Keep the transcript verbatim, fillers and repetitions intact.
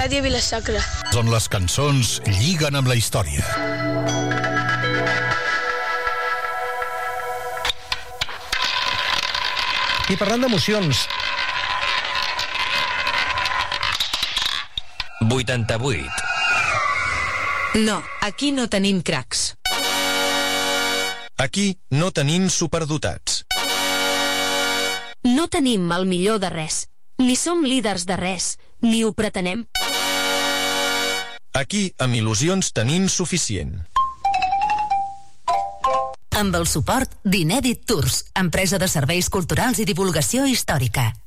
Ràdio Vila-sacra. On les cançons lliguen amb la història. I parlant d'emocions... vuitanta-vuit. No, aquí no tenim cracs. Aquí no tenim superdotats. No tenim el millor de res. Ni som líders de res, ni ho pretenem. Aquí, amb il·lusions, tenim suficient. Amb el suport d'Inèdit Tours, empresa de serveis culturals i divulgació històrica.